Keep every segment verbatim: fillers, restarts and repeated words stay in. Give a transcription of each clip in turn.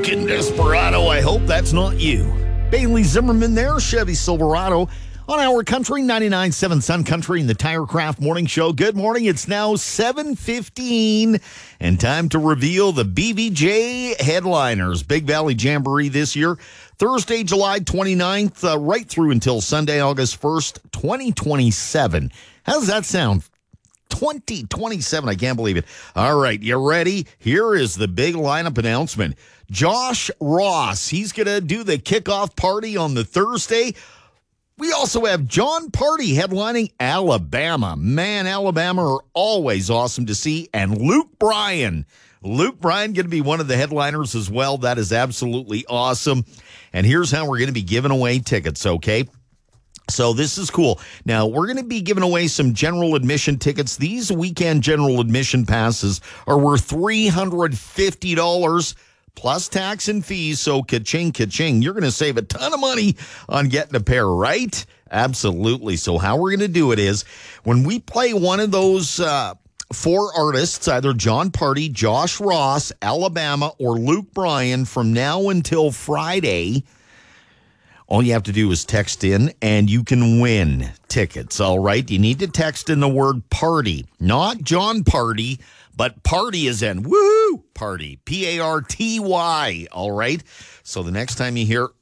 Smoking Desperado. I hope that's not you. Bailey Zimmerman there, Chevy Silverado. On our country, ninety-nine point seven Sun Country and the TireCraft Morning Show. Good morning. It's now seven fifteen and time to reveal the B V J headliners. Big Valley Jamboree this year, Thursday, July twenty-ninth, uh, right through until Sunday, August first, twenty twenty-seven. How does that sound? twenty twenty-seven. I can't believe it. All right, you ready? Here is the big lineup announcement. Josh Ross, he's going to do the kickoff party on the Thursday. We also have John Party headlining Alabama. Man, Alabama are always awesome to see. And Luke Bryan. Luke Bryan going to be one of the headliners as well. That is absolutely awesome. And here's how we're going to be giving away tickets, okay? So this is cool. Now, we're going to be giving away some general admission tickets. These weekend general admission passes are worth three hundred fifty dollars. Plus tax and fees, so ka-ching, ka-ching. You're going to save a ton of money on getting a pair, right? Absolutely. So how we're going to do it is when we play one of those uh, four artists, either John Party, Josh Ross, Alabama, or Luke Bryan, from now until Friday, all you have to do is text in and you can win tickets, all right? You need to text in the word party, not John Party, but party is in, woo, party, P A R T Y, all right? So the next time you hear,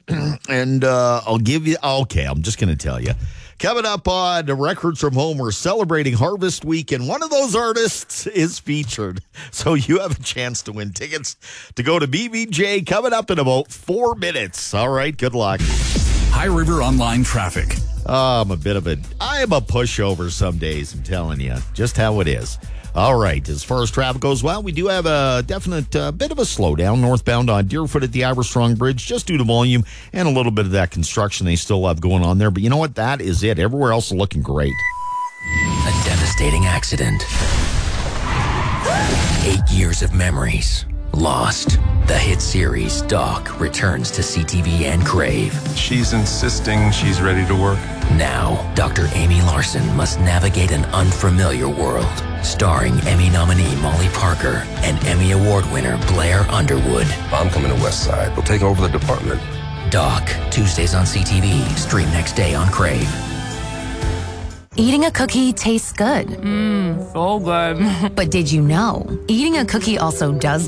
and uh, I'll give you, okay, I'm just going to tell you. Coming up on the Records from Home, we're celebrating Harvest Week, and one of those artists is featured. So you have a chance to win tickets to go to B V J coming up in about four minutes. All right, good luck. High River Online Traffic. Oh, I'm a bit of a, I am a pushover some days, I'm telling you, just how it is. All right, as far as traffic goes, well, we do have a definite uh, bit of a slowdown northbound on Deerfoot at the Iverstrong Bridge, just due to volume and a little bit of that construction they still have going on there. But you know what? That is it. Everywhere else is looking great. A devastating accident. Eight years of memories lost. The hit series Doc returns to C T V and Crave. She's insisting she's ready to work. Now, Doctor Amy Larson must navigate an unfamiliar world. Starring Emmy nominee Molly Parker and Emmy Award winner Blair Underwood. I'm coming to West Side. We'll take over the department. Doc, Tuesdays on C T V. Stream next day on Crave. Eating a cookie tastes good. Mmm, so good. But did you know, eating a cookie also does